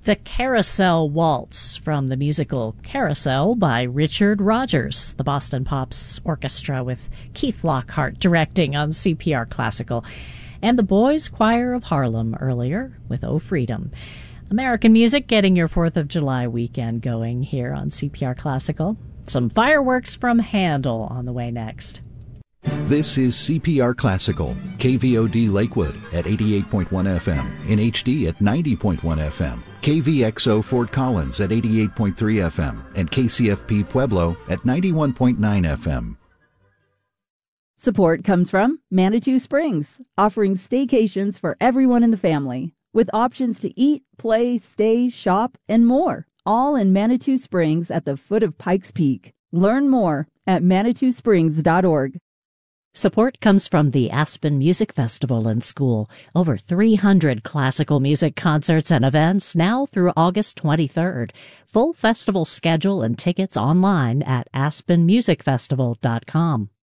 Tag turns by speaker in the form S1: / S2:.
S1: The Carousel Waltz from the musical Carousel by Richard Rodgers, the Boston Pops Orchestra with Keith Lockhart directing on CPR Classical, and the Boys Choir of Harlem earlier with Oh Freedom. American music getting your 4th of July weekend going here on CPR Classical. Some fireworks from Handel on the way next.
S2: This is CPR Classical, KVOD Lakewood at 88.1 FM, in HD at 90.1 FM, KVXO Fort Collins at 88.3 FM, and KCFP Pueblo at 91.9 FM.
S3: Support comes from Manitou Springs, offering staycations for everyone in the family, with options to eat, play, stay, shop, and more, all in Manitou Springs at the foot of Pikes Peak. Learn more at ManitouSprings.org.
S1: Support comes from the Aspen Music Festival and School. Over 300 classical music concerts and events now through August 23rd. Full festival schedule and tickets online at aspenmusicfestival.com.